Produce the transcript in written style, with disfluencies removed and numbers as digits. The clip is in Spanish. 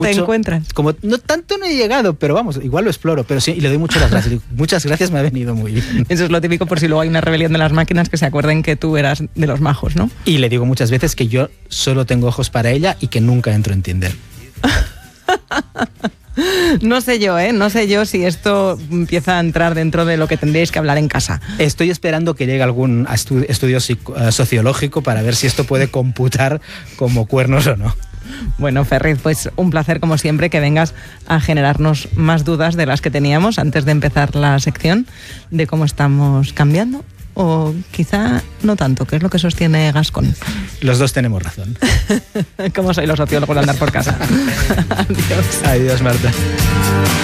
te encuentras. Como no tanto no he llegado, pero vamos, igual lo exploro, pero sí, y le doy muchas gracias. Digo, muchas gracias, me ha venido muy bien. Eso es lo típico por si luego hay una rebelión de las máquinas que se acuerden que tú eras de los majos, ¿no? Y le digo muchas veces que yo solo tengo ojos para ella y que nunca entro en Tinder. No sé yo si esto empieza a entrar dentro de lo que tendréis que hablar en casa. Estoy esperando que llegue algún estudio sociológico para ver si esto puede computar como cuernos o no. Bueno, Ferriz, pues un placer como siempre que vengas a generarnos más dudas de las que teníamos antes de empezar la sección de cómo estamos cambiando. O quizá no tanto, que es lo que sostiene Gascón. Los dos tenemos razón. Como soy los sociólogos de andar por casa. Adiós. Adiós, Marta.